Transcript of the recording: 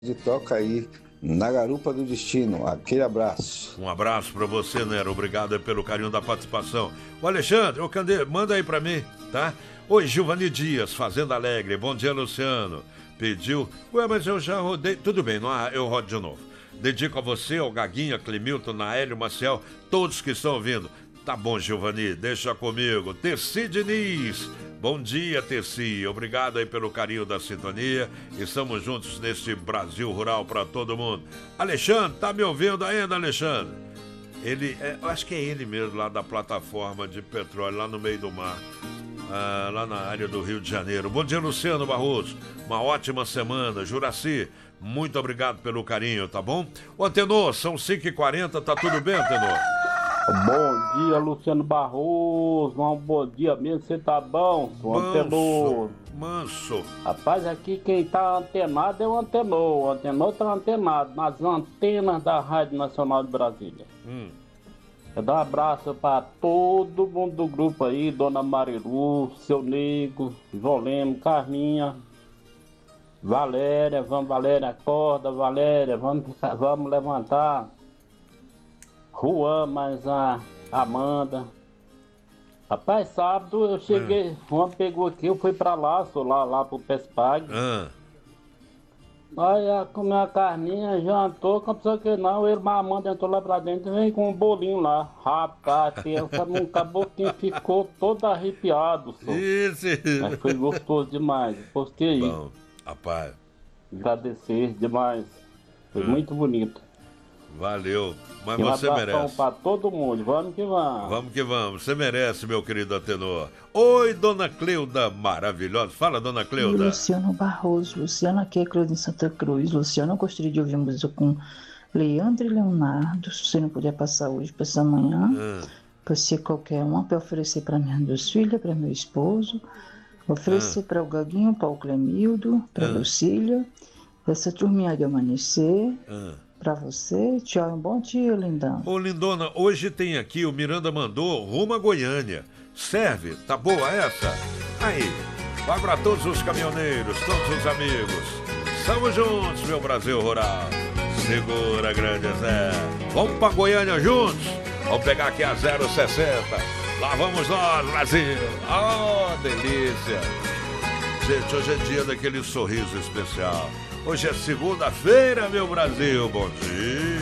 de toca aí na Garupa do Destino. Aquele abraço. Um abraço pra você, Nero. Obrigado pelo carinho da participação. O Alexandre, ô Candê, manda aí pra mim, tá? Oi, Gilvani Dias, Fazenda Alegre. Bom dia, Luciano. Pediu. Ué, mas eu já rodei. Tudo bem, não, eu rodo de novo. Dedico a você, ao Gaguinha, Clemilton, Naélio, Maciel, todos que estão ouvindo. Tá bom, Gilvani, deixa comigo. Terci Diniz. Bom dia, Terci. Obrigado aí pelo carinho da sintonia. Estamos juntos neste Brasil Rural para todo mundo. Alexandre, tá me ouvindo ainda, Alexandre? Ele, eu acho que é ele mesmo, lá da plataforma de petróleo, lá no meio do mar. Lá na área do Rio de Janeiro. Bom dia, Luciano Barroso. Uma ótima semana. Juraci, muito obrigado pelo carinho, tá bom? Ô, Antenor, são 5h40, tá tudo bem, Antenor? Bom dia, Luciano Barroso. Um bom dia mesmo, você tá bom? Manso. Rapaz, aqui quem tá antenado é o Antenor. O Antenor tá antenado nas antenas da Rádio Nacional de Brasília. Eu dou um abraço pra todo mundo do grupo aí, Dona Marilu, Seu Nego, Jolemo, Carminha, Valéria, acorda, Valéria, vamos levantar. Juan, mas a Amanda. Rapaz, sábado eu cheguei, Juan pegou aqui, eu fui pra lá, sou lá pro Pespag. Aí comeu a carninha, jantou, como pessoa que não, ele, a Amanda entrou lá pra dentro e veio com um bolinho lá. Rapaz, pensa num caboclinho, ficou todo arrepiado. Isso. Mas foi gostoso demais, postei aí. Bom, rapaz. Agradecer demais, foi muito bonito. Valeu, mas e você merece. Pra todo mundo, vamos que vamos. Vamos que vamos, você merece, meu querido Antenor. Oi, Dona Cleuda, maravilhosa. Fala, Dona Cleuda. Luciano Barroso, Luciano aqui é Cleuda em Santa Cruz. Luciano, eu gostaria de ouvir música com Leandro e Leonardo, se você não puder passar hoje, passa amanhã. Pode ser qualquer uma, para oferecer para minhas duas filhas, para meu esposo. Oferecer para o Gaguinho, para o Clemildo, para a Lucília. Essa turminha de amanhecer. Pra você, tchau, um bom dia, lindão. Ô, lindona, hoje tem aqui, o Miranda mandou, rumo a Goiânia. Serve, tá boa essa? Aí, vai pra todos os caminhoneiros, todos os amigos. Estamos juntos, meu Brasil Rural. Segura, grande Zé. Vamos pra Goiânia juntos? Vamos pegar aqui a 060. Lá vamos nós, Brasil. Oh, delícia. Gente, hoje é dia daquele sorriso especial. Hoje é segunda-feira, meu Brasil. Bom dia.